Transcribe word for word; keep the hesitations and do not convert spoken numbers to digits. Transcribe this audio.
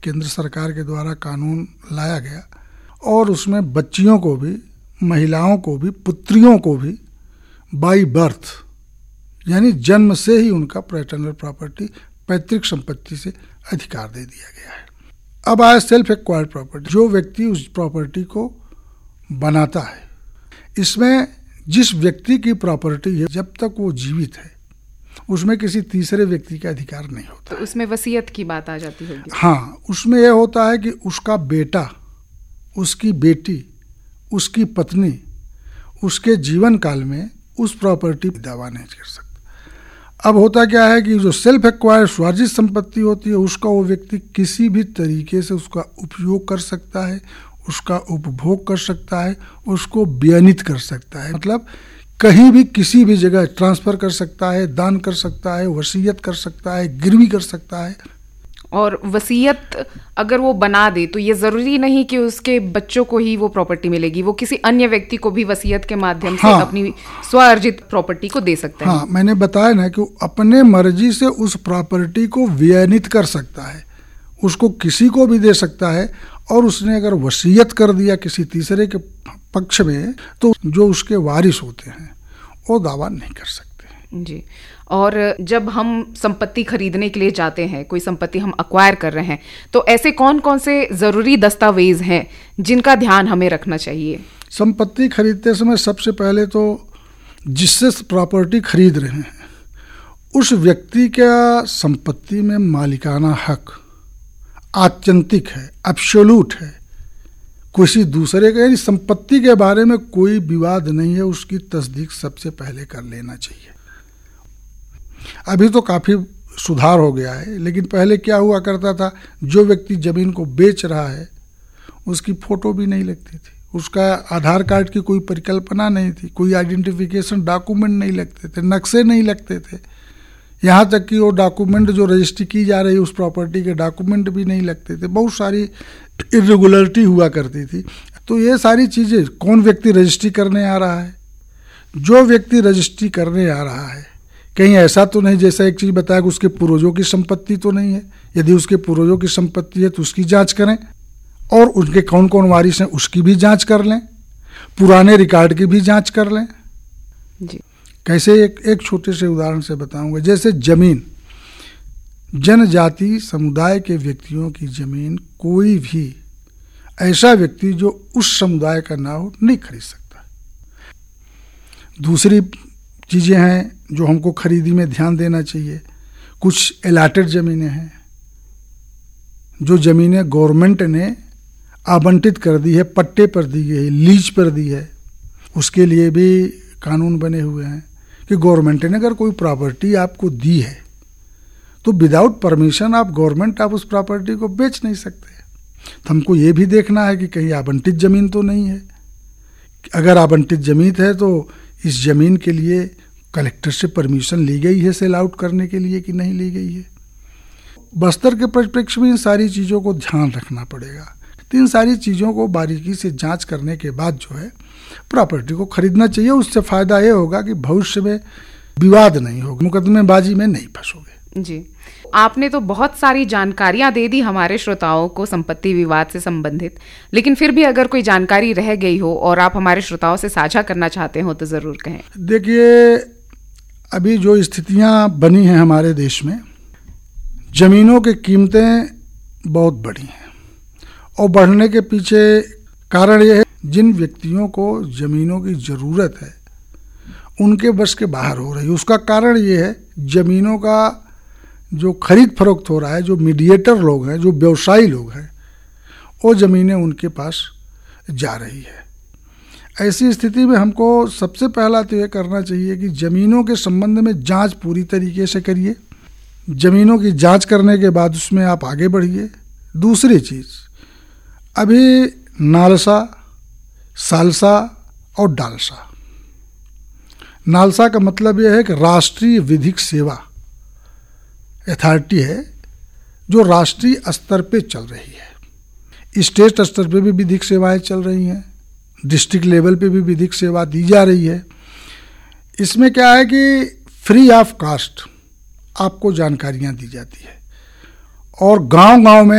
केंद्र सरकार के द्वारा कानून लाया गया और उसमें बच्चियों को भी, महिलाओं को भी, पुत्रियों को भी बाई बर्थ यानी जन्म से ही उनका पैटर्नल प्रॉपर्टी, पैतृक संपत्ति से अधिकार दे दिया गया है। अब आया सेल्फ एक्वायर्ड प्रॉपर्टी, जो व्यक्ति उस प्रॉपर्टी को बनाता है। इसमें जिस व्यक्ति की प्रॉपर्टी है, जब तक वो जीवित है उसमें किसी तीसरे व्यक्ति का अधिकार नहीं होता। तो उसमें वसीयत की बात आ जाती होगी। हाँ, उसमें यह होता है कि उसका बेटा, उसकी बेटी, उसकी पत्नी उसके जीवन काल में उस प्रॉपर्टी पर दावा नहीं कर सकता। अब होता क्या है कि जो सेल्फ एक्वायर्ड स्वार्जित संपत्ति होती है उसका वो व्यक्ति किसी भी तरीके से उसका उपयोग कर सकता है, उसका उपभोग कर सकता है, उसको व्ययनित कर सकता है। मतलब कहीं भी किसी भी जगह ट्रांसफर कर सकता है, दान कर सकता है, वसीयत कर सकता है, गिरवी कर सकता है। और वसीयत अगर वो बना दे तो ये ज़रूरी नहीं कि उसके बच्चों को ही वो प्रॉपर्टी मिलेगी, वो किसी अन्य व्यक्ति को भी वसीयत के माध्यम से हाँ, अपनी स्वार्जित प्रॉपर्टी को दे सकता है। हाँ, मैंने बताया ना कि अपने मर्जी से उस प्रॉपर्टी को व्ययनित कर सकता है, उसको किसी को भी दे सकता है। और उसने अगर वसीयत कर दिया किसी तीसरे के पक्ष में तो जो उसके वारिस होते हैं वो दावा नहीं कर सकते। जी। और जब हम संपत्ति खरीदने के लिए जाते हैं, कोई संपत्ति हम अक्वायर कर रहे हैं, तो ऐसे कौन कौन से ज़रूरी दस्तावेज हैं जिनका ध्यान हमें रखना चाहिए? संपत्ति खरीदते समय सबसे पहले तो जिससे प्रॉपर्टी खरीद रहे हैं उस व्यक्ति का संपत्ति में मालिकाना हक आत्यंतिक है, एब्सोल्यूट है, किसी दूसरे का यानी संपत्ति के बारे में कोई विवाद नहीं है, उसकी तस्दीक सबसे पहले कर लेना चाहिए। अभी तो काफ़ी सुधार हो गया है, लेकिन पहले क्या हुआ करता था, जो व्यक्ति ज़मीन को बेच रहा है उसकी फ़ोटो भी नहीं लगती थी, उसका आधार कार्ड की कोई परिकल्पना नहीं थी, कोई आइडेंटिफिकेशन डॉक्यूमेंट नहीं लगते थे, नक्शे नहीं लगते थे, यहाँ तक कि वो डॉक्यूमेंट जो रजिस्ट्री की जा रही है उस प्रॉपर्टी के डॉक्यूमेंट भी नहीं लगते थे, बहुत सारी इरेगुलरिटी हुआ करती थी। तो ये सारी चीज़ें, कौन व्यक्ति रजिस्ट्री करने आ रहा है, जो व्यक्ति रजिस्ट्री करने आ रहा है कहीं ऐसा तो नहीं, जैसा एक चीज़ बताया कि उसके पूर्वजों की संपत्ति तो नहीं है। यदि उसके पूर्वजों की संपत्ति है तो उसकी जांच करें और उनके कौन कौन वारिस हैं उसकी भी जांच कर लें, पुराने रिकॉर्ड की भी जांच कर लें। जी। कैसे, एक एक छोटे से उदाहरण से बताऊंगा। जैसे जमीन, जनजाति समुदाय के व्यक्तियों की जमीन कोई भी ऐसा व्यक्ति जो उस समुदाय का ना हो नहीं खरीद सकता। दूसरी चीज़ें हैं जो हमको खरीदी में ध्यान देना चाहिए। कुछ एलाटेड ज़मीनें हैं, जो ज़मीनें गवर्नमेंट ने आवंटित कर दी है, पट्टे पर दी गई है, लीज पर दी है, उसके लिए भी कानून बने हुए हैं कि गवर्नमेंट ने अगर कोई प्रॉपर्टी आपको दी है तो विदाउट परमिशन आप गवर्नमेंट आप उस प्रॉपर्टी को बेच नहीं सकते। तो हमको ये भी देखना है कि कहीं आवंटित ज़मीन तो नहीं है। अगर आवंटित ज़मीन है तो इस ज़मीन के लिए कलेक्टर से परमिशन ली गई है सेल आउट करने के लिए कि नहीं ली गई है। बस्तर के परिप्रेक्ष्य में इन सारी चीज़ों को ध्यान रखना पड़ेगा। तो इन सारी चीज़ों को बारीकी से जांच करने के बाद जो है प्रॉपर्टी को खरीदना चाहिए। उससे फ़ायदा ये होगा कि भविष्य में विवाद नहीं होगा, मुकदमेबाजी में नहीं फंसोगे। जी, आपने तो बहुत सारी जानकारियां दे दी हमारे श्रोताओं को संपत्ति विवाद से संबंधित, लेकिन फिर भी अगर कोई जानकारी रह गई हो और आप हमारे श्रोताओं से साझा करना चाहते हो तो ज़रूर कहें। देखिए, अभी जो स्थितियां बनी हैं हमारे देश में, ज़मीनों की कीमतें बहुत बढ़ी हैं और बढ़ने के पीछे कारण ये है जिन व्यक्तियों को ज़मीनों की ज़रूरत है उनके बस के बाहर हो रही है। उसका कारण ये है ज़मीनों का जो खरीद फरोख्त हो रहा है, जो मीडिएटर लोग हैं, जो व्यवसायी लोग हैं, वो ज़मीनें उनके पास जा रही है। ऐसी स्थिति में हमको सबसे पहला तो ये करना चाहिए कि ज़मीनों के संबंध में जांच पूरी तरीके से करिए। ज़मीनों की जांच करने के बाद उसमें आप आगे बढ़िए। दूसरी चीज़, अभी नालसा, सालसा और डालसा, नालसा का मतलब यह है कि राष्ट्रीय विधिक सेवा अथॉरिटी है जो राष्ट्रीय स्तर पे चल रही है। स्टेट स्तर पे भी विधिक सेवाएं चल रही हैं, डिस्ट्रिक्ट लेवल पे भी विधिक सेवा दी जा रही है। इसमें क्या है कि फ्री ऑफ कास्ट आपको जानकारियां दी जाती है और गांव-गांव में